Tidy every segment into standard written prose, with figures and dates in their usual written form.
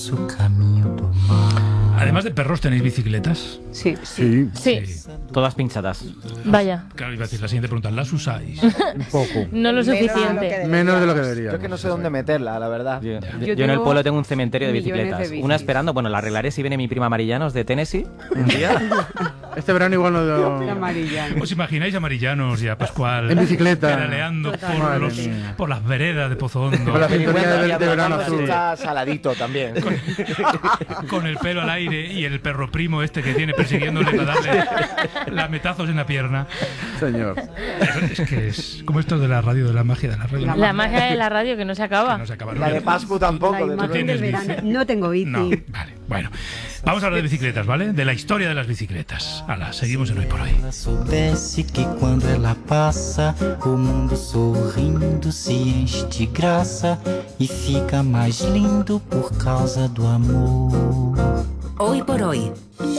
Además de perros, ¿tenéis bicicletas? Sí. Todas pinchadas. Vaya. Claro, iba a decir la siguiente pregunta. ¿Las usáis? Un poco. No lo suficiente. Menos de lo que debería. Yo que no sé dónde meterla, la verdad. Yo en el pueblo tengo un cementerio de bicicletas. Una esperando, bueno, la arreglaré si viene mi prima Marillanos de Tennessee un día. Este verano igual no... ¿Os imagináis a Marillanos y a Pascual en bicicleta pedaleando por las veredas de Pozo Hondo? Con la sintonía de verano azul. Está saladito también. Con el pelo al aire y el perro primo este que tiene persiguiéndole para darle lametazos en la pierna. Señor. Es que es como esto de la radio, de la magia de la radio. La magia de la radio que no se acaba. Que no se acaba. La de Pascu tampoco. La imagen del bici? verano. No tengo bici. No, vale. Bueno, vamos a hablar de bicicletas, ¿vale? De la historia de las bicicletas. Hala, seguimos en Hoy por Hoy. Soubesse que quando ela passa, o mundo sorrindo se enche de graça e fica mais lindo por causa do amor. Hoy por Hoy.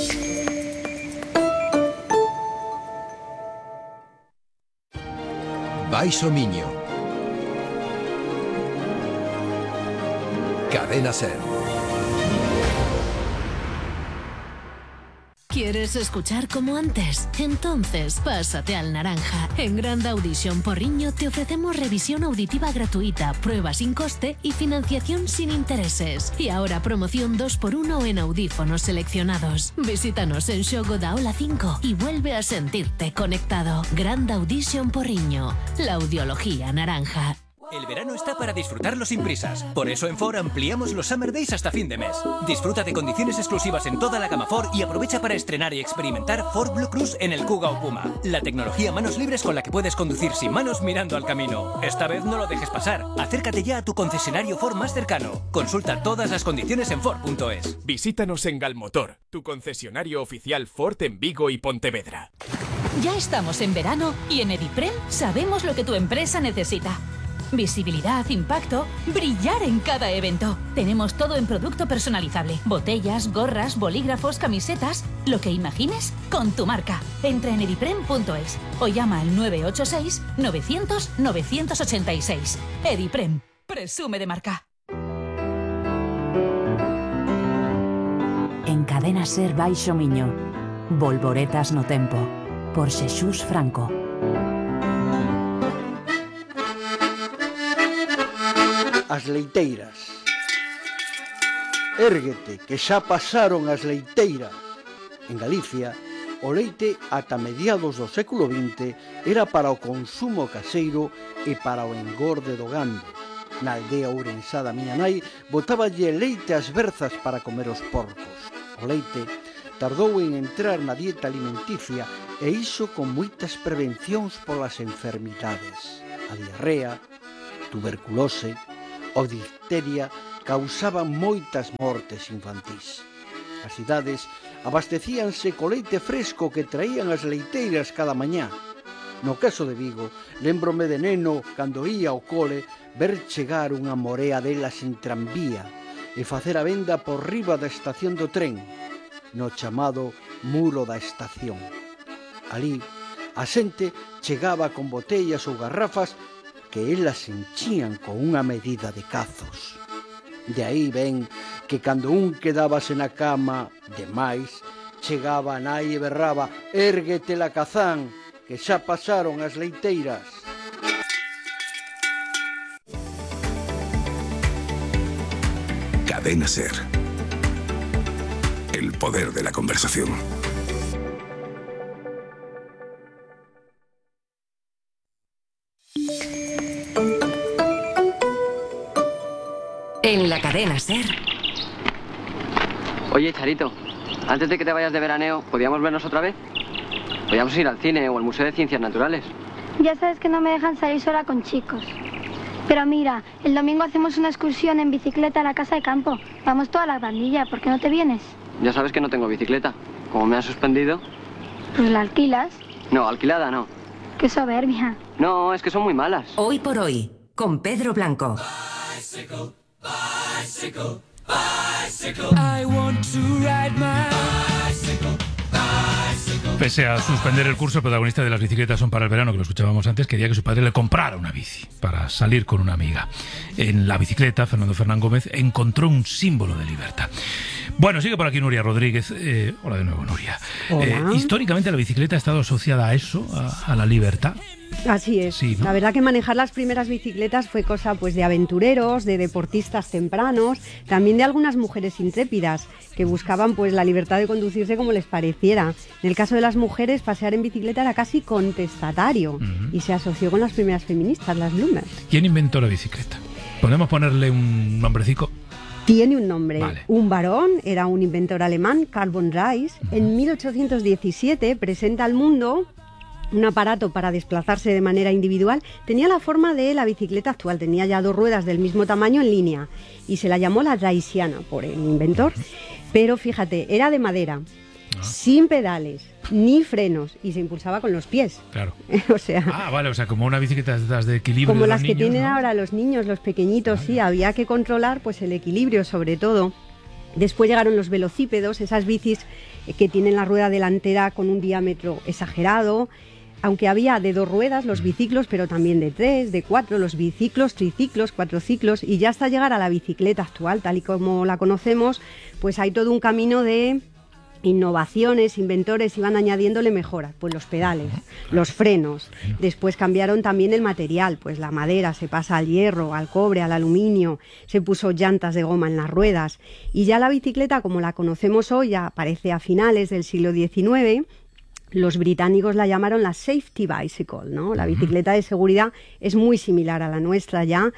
Baixo Miño. Cadena Ser. ¿Quieres escuchar como antes? Entonces, pásate al naranja. En Grand Audition Porriño te ofrecemos revisión auditiva gratuita, prueba sin coste y financiación sin intereses. Y ahora promoción 2x1 en audífonos seleccionados. Visítanos en Xogo da Ola 5 y vuelve a sentirte conectado. Grand Audition Porriño. La audiología naranja. El verano está para disfrutarlo sin prisas. Por eso en Ford ampliamos los Summer Days hasta fin de mes. Disfruta de condiciones exclusivas en toda la gama Ford y aprovecha para estrenar y experimentar Ford Blue Cruise en el Kuga o Puma. La tecnología manos libres con la que puedes conducir sin manos mirando al camino. Esta vez no lo dejes pasar. Acércate ya a tu concesionario Ford más cercano. Consulta todas las condiciones en Ford.es. Visítanos en Galmotor, tu concesionario oficial Ford en Vigo y Pontevedra. Ya estamos en verano y en Ediprem sabemos lo que tu empresa necesita. Visibilidad, impacto, brillar en cada evento. Tenemos todo en producto personalizable. Botellas, gorras, bolígrafos, camisetas, lo que imagines con tu marca. Entra en ediprem.es o llama al 986 900 986. Ediprem, presume de marca. En Cadena Ser Baixo Miño, Volvoretas no tempo, por Xesús Franco. As leiteiras. Érguete, que xa pasaron as leiteiras. En Galicia, o leite ata mediados do século XX era para o consumo caseiro e para o engorde do gando. Na aldea ourensá da miña nai botáballe leite ás berzas para comer os porcos. O leite tardou en entrar na dieta alimenticia e iso con moitas prevencións polas enfermidades. A diarrea, tuberculose ou difteria causaban moitas mortes infantís. As cidades abastecíanse co leite fresco que traían as leiteiras cada mañá. No caso de Vigo, lémbrome de neno, cando ía ao cole, ver chegar unha morea delas en tranvía e facer a venda por riba da estación do tren, no chamado Muro da Estación. Alí, a xente chegaba con botellas ou garrafas que elas enchían con unha medida de cazos. De aí ven que cando un quedábase na cama demais, chegaba a nai e berraba: «Érguete la cazán, que xa pasaron as leiteiras». Cadena Ser. El poder de la conversación. En la Cadena Ser. Oye, Charito, antes de que te vayas de veraneo, ¿podíamos vernos otra vez? Podíamos ir al cine o al Museo de Ciencias Naturales. Ya sabes que no me dejan salir sola con chicos. Pero mira, el domingo hacemos una excursión en bicicleta a la casa de campo. Vamos toda la pandilla, ¿por qué no te vienes? Ya sabes que no tengo bicicleta. Como me has suspendido... Pues la alquilas. No, alquilada no. Qué soberbia. No, es que son muy malas. Hoy por Hoy, con Pedro Blanco. Bicycle, bicycle, bicycle. I want to ride my bicycle, bicycle. Pese a suspender el curso, el protagonista de Las bicicletas son para el verano, que lo escuchábamos antes, quería que su padre le comprara una bici para salir con una amiga. En la bicicleta, Fernando Fernán Gómez encontró un símbolo de libertad. Bueno, sigue por aquí Nuria Rodríguez. Hola de nuevo, Nuria. Históricamente la bicicleta ha estado asociada a eso, a la libertad. Así es. Sí, ¿no? La verdad que manejar las primeras bicicletas fue cosa pues de aventureros, de deportistas tempranos, también de algunas mujeres intrépidas que buscaban pues la libertad de conducirse como les pareciera. En el caso de las mujeres, pasear en bicicleta era casi contestatario y se asoció con las primeras feministas, las Bloomers. ¿Quién inventó la bicicleta? ¿Podemos ponerle un nombrecico? Tiene un nombre. Vale. Un varón, era un inventor alemán, Karl von Reis. En 1817 presenta al mundo un aparato para desplazarse de manera individual. Tenía la forma de la bicicleta actual, tenía ya 2 ruedas del mismo tamaño en línea y se la llamó la Reisiana por el inventor. Pero fíjate, era de madera, sin pedales, ni frenos y se impulsaba con los pies. Claro. O sea, vale, o sea, como una bicicleta de equilibrio. Como de las los que niños, tienen ¿no? ahora los niños, los pequeñitos, sí, había que controlar pues el equilibrio sobre todo. Después llegaron los velocípedos, esas bicis que tienen la rueda delantera con un diámetro exagerado. Aunque había de 2 ruedas los biciclos, pero también de 3, de 4, los biciclos, triciclos, cuatrociclos, y ya hasta llegar a la bicicleta actual, tal y como la conocemos, pues hay todo un camino de innovaciones, inventores iban añadiéndole mejoras, pues los pedales, los frenos, después cambiaron también el material, pues la madera se pasa al hierro, al cobre, al aluminio, se puso llantas de goma en las ruedas, y ya la bicicleta como la conocemos hoy ya aparece a finales del siglo XIX. Los británicos la llamaron la safety bicycle, ¿no? La bicicleta de seguridad es muy similar a la nuestra ya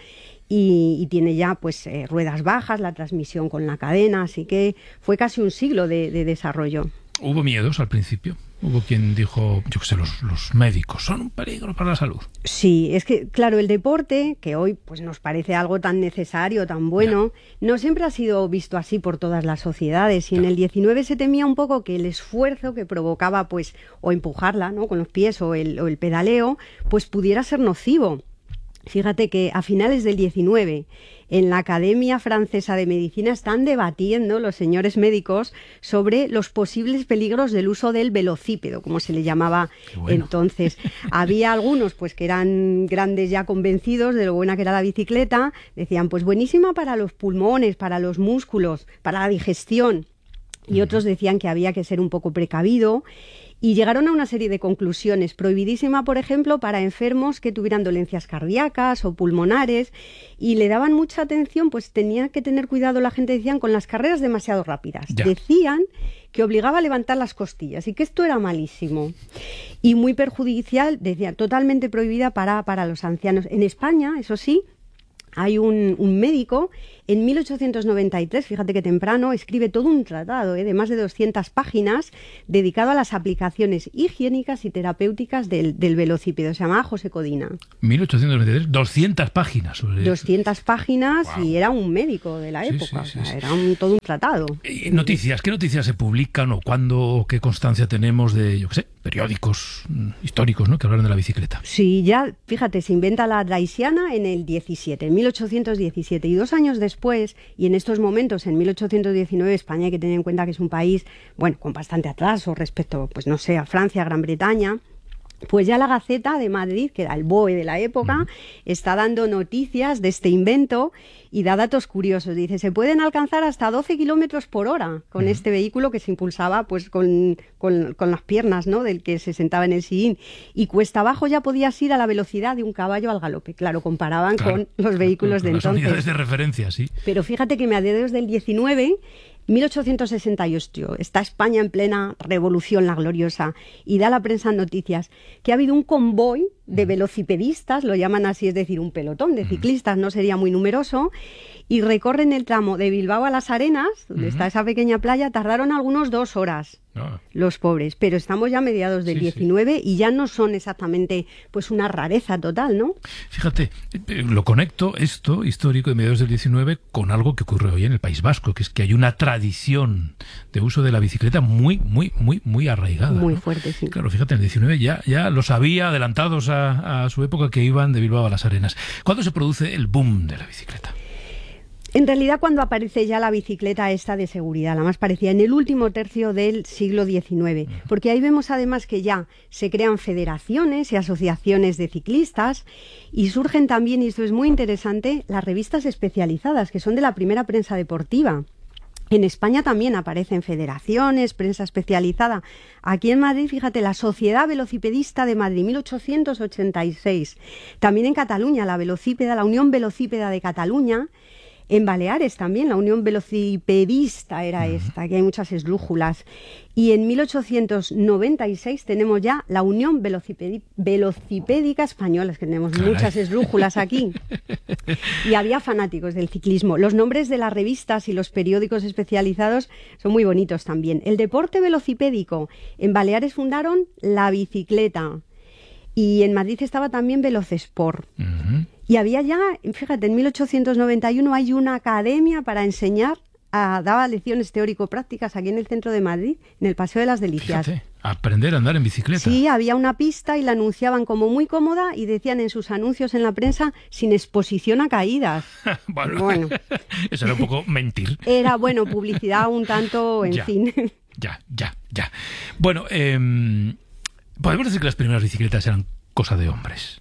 y tiene ya pues ruedas bajas, la transmisión con la cadena, así que fue casi un siglo de desarrollo. ¿Hubo miedos al principio? Hubo quien dijo, yo qué sé, los médicos son un peligro para la salud. Sí, es que, claro, el deporte, que hoy pues nos parece algo tan necesario, tan bueno, no siempre ha sido visto así por todas las sociedades. Y en el 19 se temía un poco que el esfuerzo que provocaba, pues, o empujarla, ¿no?, con los pies o el pedaleo, pues pudiera ser nocivo. Fíjate que a finales del 19, en la Academia Francesa de Medicina están debatiendo los señores médicos sobre los posibles peligros del uso del velocípedo, como se le llamaba entonces. Había algunos pues que eran grandes ya convencidos de lo buena que era la bicicleta, decían pues buenísima para los pulmones, para los músculos, para la digestión, y otros decían que había que ser un poco precavido. Y llegaron a una serie de conclusiones. Prohibidísima, por ejemplo, para enfermos que tuvieran dolencias cardíacas o pulmonares, y le daban mucha atención, pues tenía que tener cuidado, la gente decían, con las carreras demasiado rápidas. Ya. Decían que obligaba a levantar las costillas y que esto era malísimo y muy perjudicial, decía, totalmente prohibida para los ancianos. En España, eso sí, hay un médico, en 1893, fíjate que temprano, escribe todo un tratado de más de 200 páginas dedicado a las aplicaciones higiénicas y terapéuticas del velocípedo. Se llamaba José Codina. 1893, 200 páginas sobre 200 páginas, wow. Y era un médico de la época, sí. Era todo un tratado. Noticias, ¿qué noticias se publican o cuándo o qué constancia tenemos de, yo qué sé, periódicos históricos, ¿no?, que hablaron de la bicicleta? Sí, ya, fíjate, se inventa la Reisiana en el 17, en 1817, y 2 años después, y en estos momentos, en 1819, España hay que tener en cuenta que es un país, bueno, con bastante atraso respecto, pues no sé, a Francia, Gran Bretaña. Pues ya la Gaceta de Madrid, que era el BOE de la época, está dando noticias de este invento y da datos curiosos. Dice, se pueden alcanzar hasta 12 kilómetros por hora con este vehículo que se impulsaba pues con las piernas, ¿no?, del que se sentaba en el sillín. Y cuesta abajo ya podías ir a la velocidad de un caballo al galope. Claro, comparaban con los vehículos de entonces. Las unidades de referencia, sí. Pero fíjate que a mediados del 19... 1868, está España en plena revolución, la gloriosa, y da la prensa noticias que ha habido un convoy de velocipedistas, lo llaman así, es decir, un pelotón de ciclistas, no sería muy numeroso, y recorren el tramo de Bilbao a Las Arenas, donde está esa pequeña playa. Tardaron algunos 2 horas, los pobres, pero estamos ya a mediados del 19 y ya no son exactamente pues una rareza total, ¿no? Fíjate, lo conecto esto histórico de mediados del 19 con algo que ocurre hoy en el País Vasco, que es que hay una tradición de uso de la bicicleta muy arraigada. Muy ¿no? fuerte, sí. Claro, fíjate, en el 19 ya los había adelantados a su época, que iban de Bilbao a Las Arenas. ¿Cuándo se produce el boom de la bicicleta? En realidad, cuando aparece ya la bicicleta esta de seguridad, la más parecida, en el último tercio del siglo XIX, porque ahí vemos además que ya se crean federaciones y asociaciones de ciclistas y surgen también, y esto es muy interesante, las revistas especializadas, que son de la primera prensa deportiva. En España también aparecen federaciones, prensa especializada. Aquí en Madrid, fíjate, la Sociedad Velocipedista de Madrid, 1886. También en Cataluña, la Velocípeda, la Unión Velocípeda de Cataluña. En Baleares también, la Unión Velocipedista era esta, que hay muchas esdrújulas. Y en 1896 tenemos ya la Unión Velocipédica Española, es que tenemos muchas esdrújulas aquí. Y había fanáticos del ciclismo. Los nombres de las revistas y los periódicos especializados son muy bonitos también. El deporte velocipédico. En Baleares fundaron La Bicicleta. Y en Madrid estaba también Velocesport. Y había ya, fíjate, en 1891 hay una academia para enseñar, daba lecciones teórico-prácticas aquí en el centro de Madrid, en el Paseo de las Delicias. Fíjate, aprender a andar en bicicleta. Sí, había una pista y la anunciaban como muy cómoda y decían en sus anuncios en la prensa, sin exposición a caídas. bueno, eso era un poco mentir. Era, bueno, publicidad un tanto, en fin. Ya. Bueno, ¿podemos decir que las primeras bicicletas eran cosa de hombres?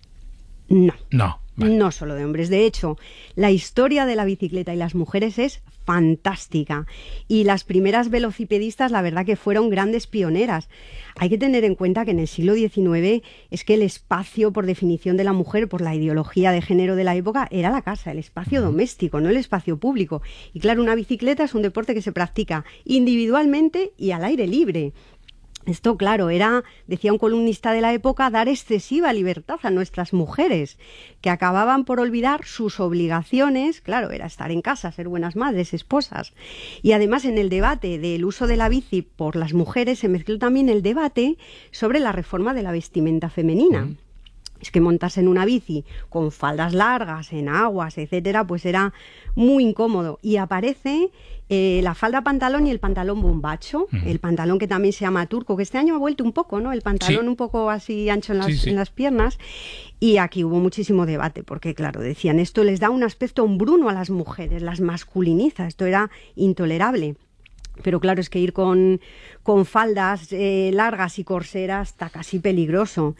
No. Vale. No solo de hombres. De hecho, la historia de la bicicleta y las mujeres es fantástica. Y las primeras velocipedistas, la verdad que fueron grandes pioneras. Hay que tener en cuenta que en el siglo XIX es que el espacio, por definición de la mujer, por la ideología de género de la época, era la casa, el espacio doméstico, no el espacio público. Y claro, una bicicleta es un deporte que se practica individualmente y al aire libre. Esto, claro, era, decía un columnista de la época, dar excesiva libertad a nuestras mujeres, que acababan por olvidar sus obligaciones, claro, era estar en casa, ser buenas madres, esposas. Y además en el debate del uso de la bici por las mujeres se mezcló también el debate sobre la reforma de la vestimenta femenina. Es que montarse en una bici con faldas largas, en aguas, etcétera, pues era muy incómodo. Y aparece la falda pantalón y el pantalón bombacho, el pantalón que también se llama turco, que este año ha vuelto un poco, ¿no? El pantalón un poco así ancho en las piernas. Y aquí hubo muchísimo debate, porque claro, decían, esto les da un aspecto hombruno a las mujeres, las masculiniza, esto era intolerable. Pero claro, es que ir con faldas largas y corseras está casi peligroso.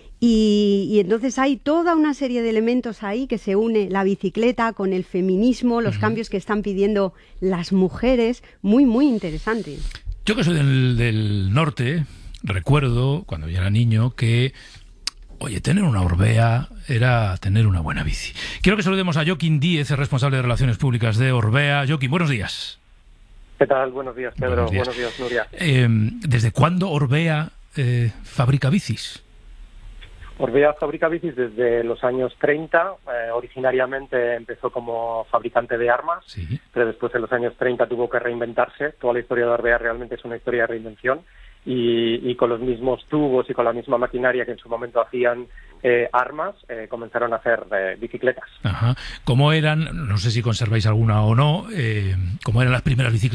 Y entonces hay toda una serie de elementos ahí que se une la bicicleta con el feminismo, los cambios que están pidiendo las mujeres, muy, muy interesante. Yo que soy del norte, recuerdo, cuando yo era niño, que, oye, tener una Orbea era tener una buena bici. Quiero que saludemos a Joaquín Díez, el responsable de Relaciones Públicas de Orbea. Joaquín, buenos días. ¿Qué tal? Buenos días, Pedro. Buenos días, Nuria. ¿Desde cuándo Orbea fabrica bicis? Orbea fabrica bicis desde los años 30. Originariamente empezó como fabricante de armas, pero después en los años 30 tuvo que reinventarse. Toda la historia de Orbea realmente es una historia de reinvención. Y con los mismos tubos y con la misma maquinaria que en su momento hacían armas, comenzaron a hacer bicicletas. Ajá. ¿Cómo eran, no sé si conserváis alguna o no, cómo eran las primeras bicicletas